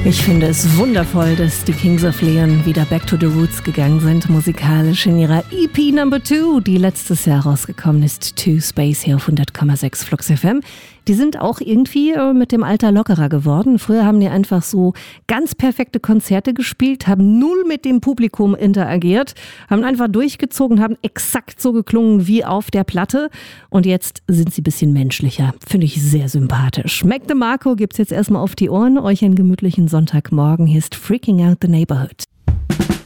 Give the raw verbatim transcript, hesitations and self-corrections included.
Ich finde es wundervoll, dass die Kings of Leon wieder back to the roots gegangen sind, musikalisch in ihrer E P Number Two, die letztes Jahr rausgekommen ist, To Space hier auf hundert Komma sechs Flux F M. Die sind auch irgendwie mit dem Alter lockerer geworden. Früher haben die einfach so ganz perfekte Konzerte gespielt, haben null mit dem Publikum interagiert, haben einfach durchgezogen, haben exakt so geklungen wie auf der Platte. Und jetzt sind sie ein bisschen menschlicher. Finde ich sehr sympathisch. Mac DeMarco gibt's jetzt erstmal auf die Ohren. Euch einen gemütlichen Sonntagmorgen. Hier ist Freaking Out the Neighborhood.